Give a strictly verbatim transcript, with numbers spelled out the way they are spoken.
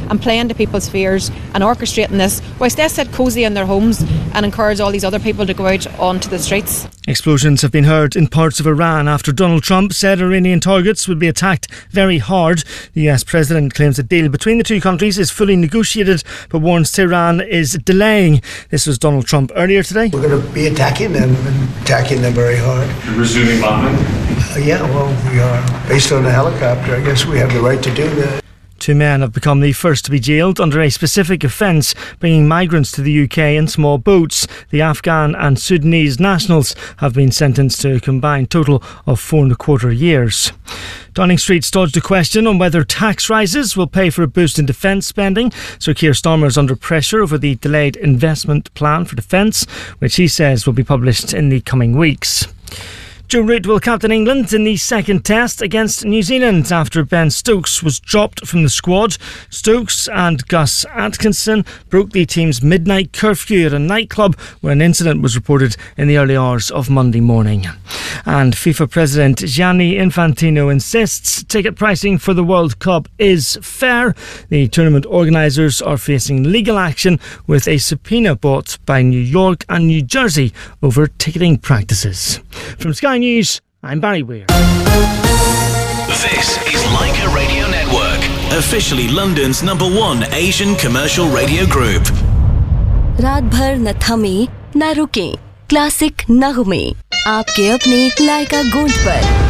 and playing to people's fears and orchestrating this whilst they sit cosy in their homes and encourage all these other people to go out onto the streets. Explosions have been heard in parts of Iran after Donald Trump said Iranian targets would be attacked very hard. The U S president claims a deal between the two countries is fully negotiated, but warns Tehran is delaying. This was Donald Trump earlier today. We're going to be attacking them and attacking them very hard. You're resuming bombing? Uh, yeah, well, we are. Based on the helicopter, I guess we have the right to do that. Two men have become the first to be jailed under a specific offence, bringing migrants to the U K in small boats. The Afghan and Sudanese nationals have been sentenced to a combined total of four and a quarter years. Downing Street's dodged a question on whether tax rises will pay for a boost in defence spending. Sir Keir Starmer is under pressure over the delayed investment plan for defence, which he says will be published in the coming weeks. Joe Root will captain England in the second test against New Zealand after Ben Stokes was dropped from the squad. Stokes and Gus Atkinson broke the team's midnight curfew at a nightclub where an incident was reported in the early hours of Monday morning. And FIFA President Gianni Infantino insists ticket pricing for the World Cup is fair. The tournament organisers are facing legal action with a subpoena brought by New York and New Jersey over ticketing practices. From Sky News, I'm Barry Weir. This is Leica Radio Network, officially London's number one Asian commercial radio group. रात भर न थमे न रुके, classic नगमे आपके अपने लाइका gold पर।